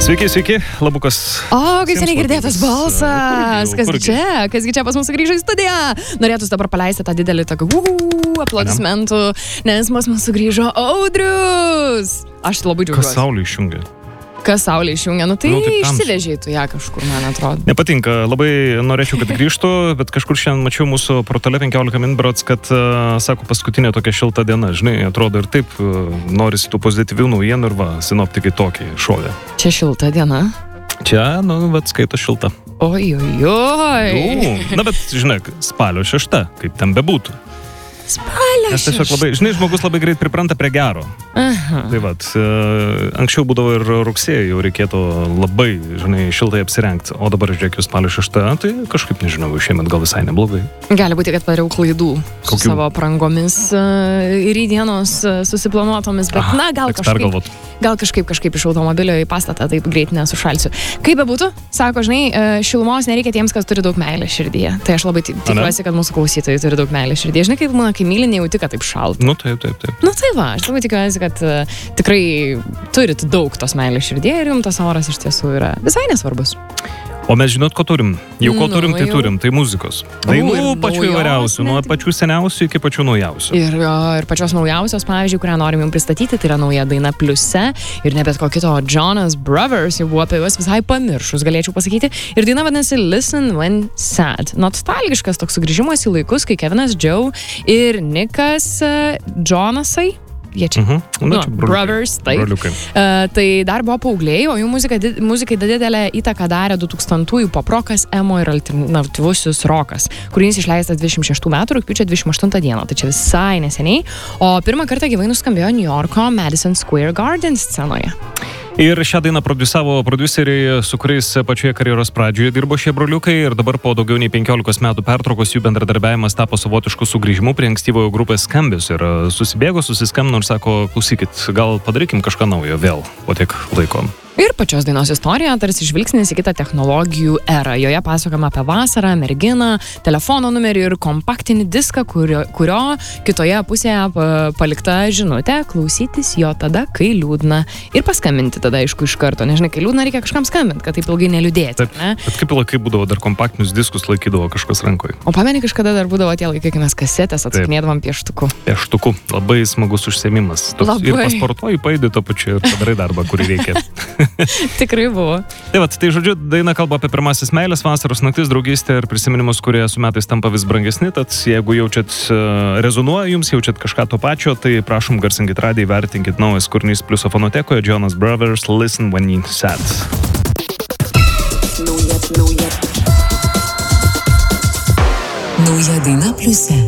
Sveiki, sveiki, Labukas. O, kai seniai girdėtas balsas. Kasgi čia pas mus sugrįžo į studiją. Norėtųsi dabar paleisti tą didelį tokį aplodismentų, nes pas mus sugrįžo Audrius. Aš labai džiaugiuosi. Kas saulė išjungia? Kas saulė išjungia? Nu tai tamsu. išsivežiai tu ją kažkur, man atrodo. Nepatinka, labai norėčiau, kad grįžtų, bet kažkur šiandien mačiau mūsų portale 15 min berods, kad, sako, paskutinė tokia šilta diena. Žinai, atrodo ir taip norisi tų pozityvių naujienų ir va, sinoptikai tokį šovė. Čia šilta diena? Čia, vat skaito šilta. Oi. Na, bet, žinai, spalio 6, kaip ten bebūtų. Spalio 6. Nes tiesiog labai, žinai, žmogus labai greit pripranta prie gero. Aha. Tai vat, anksčiau būdavo ir rugsėjai, jau reikėtų labai, žinai, šiltai apsirengti, o dabar, žiūrėk, jūs spalio 6, tai kažkaip, nežinau, šiemet gal visai neblogai. Gali būti, kad padariau klaidų su savo prangomis rydienos susiplanuotomis, bet na, gal kažkaip iš automobilio į pastatą taip greit nesušalsiu. Kaip bebūtų, sako, žinai, šilumos nereikia tiems, kas turi daug meilės širdyje. Tai aš labai tikiuosi, kad mūsų klausytojai turi daug meilės širdyje. Žinai, kaip kai myli, nejauti, kad taip šalta. Nu, taip. Nu, tai va, aš labai tikiuosi, kad tikrai turit daug tos meilės širdyje ir jums tas oras iš tiesų yra visai nesvarbus. O mes žinot, ko turim? Jau ko turim, tai turim, tai muzikos. Dainų pačių įvairiausių, nuo pačių seniausių iki pačių naujausių. Ir pačios naujausios, pavyzdžiui, kurią norim jums pristatyti, tai yra nauja daina Pliuse ir ne bet ko kito, Jonas Brothers, jau buvo apie juos visai pamiršus, galėčiau pasakyti. Ir daina vadinasi Listen When Sad. Nostalgiškas toks sugrįžimas į laikus, kai Kevinas, Joe ir Nikas Jonasai. Jie čia. Brothers, taip. Tai dar buvo paaugliai, o jų muzikai didelę įtaką darė 2000-ųjų poprokas, emo ir alternatyvusis rokas, kuris išleistas 26 metų, rugpjūčio 28 dieną, tai čia visai neseniai, o pirmą kartą gyvai nuskambėjo New Yorko Madison Square Garden scenoje. Ir šią dainą produsavo prodiuseriai, su kuriais pačioje karjeros pradžioje dirbo šie broliukai ir dabar po daugiau nei 15 metų pertraukos jų bendradarbiavimas tapo savotišku sugrįžimu prie ankstyvojo grupės skambesio ir susibėgo, susiskambino ir sako, klausykit, gal padarykim kažką naujo vėl po tiek laiko. Ir pačios dainos istorija tarsi žvilgsnis į kitą technologijų erą. Joje pasakojama apie vasarą, merginą, telefono numerį ir kompaktinį diską, kurio kitoje pusėje palikta žinutė klausytis jo tada, kai liūdna. Ir paskambinti tada, aišku, iš karto. Nežinai, kai liūdna reikia kažkam skambinti, kad taip ilgai neliūdėti. Ne? Bet kaip būdavo dar kompaktinius diskus laikydavo kažkas rankoje. O pameni, kažkada dar būdavo tie laikai, kai mes kasetės atsakinėdavom pieštuku. Pieštuku. Labai smagus užsiėmimas. Ir pasportuoji, paėdi to pačiu ir padarai darbą, kurį reikia. Tikrai buvo. Tai žodžiu, daina kalba apie pirmasis meilės, vasaros naktis, draugystę ir prisiminimus, kurie su metais tampa vis brangesni, tad jeigu jaučiat rezonuoja jums, jaučiat kažką to pačio, tai prašom garsinkit radiją, vertinkit naujas kūrinys Pliuso fonotekoje, Jonas Brothers, Listen When You're Sad. Nauja daina Pliuse.